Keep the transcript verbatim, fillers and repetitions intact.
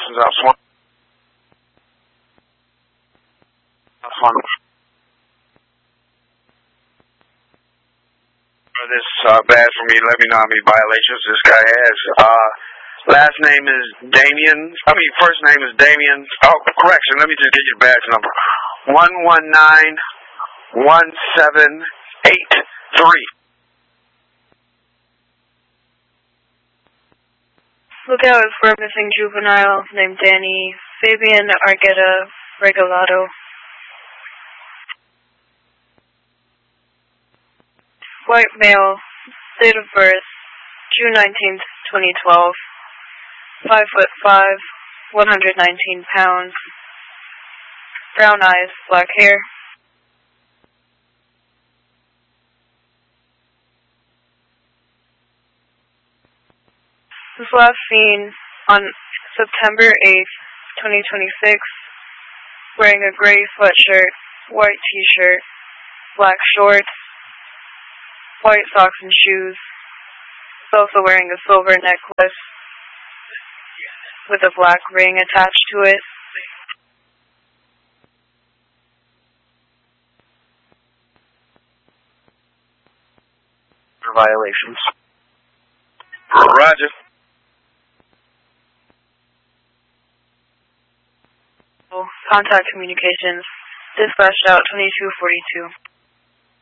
violations of SWAT. This uh, badge for me. Let me know how many violations this guy has. Uh, last name is Damien. I mean, first name is Damien. Oh, correction. Let me just get your badge number. One one nine one seven eight three. Lookout is for a missing juvenile named Danny Fabian Argueta Regalado. White male, date of birth, June nineteenth, twenty twelve, five foot five, one hundred nineteen pounds, brown eyes, black hair. Was last seen on September eighth, twenty twenty-six, wearing a gray sweatshirt, white t-shirt, black shorts, white socks and shoes. He's also wearing a silver necklace with a black ring attached to it. Violations. Roger. Contact communications. Dispatched out twenty-two forty-two.